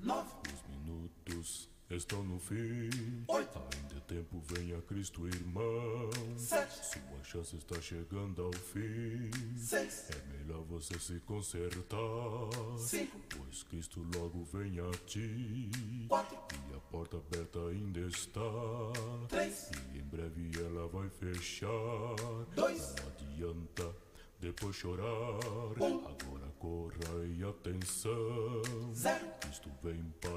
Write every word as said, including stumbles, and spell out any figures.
nove, Os minutos estão no fim. oito, Ainda é tempo, venha Cristo, irmão. sete, Sua chance está chegando ao fim. seis, É melhor você se consertar, cinco, pois Cristo logo vem a ti. quatro, E a porta aberta ainda está. três, E em breve ela vai fechar. dois, Não adianta depois chorar. Um. Agora corra e atenção. zero. Cristo vem para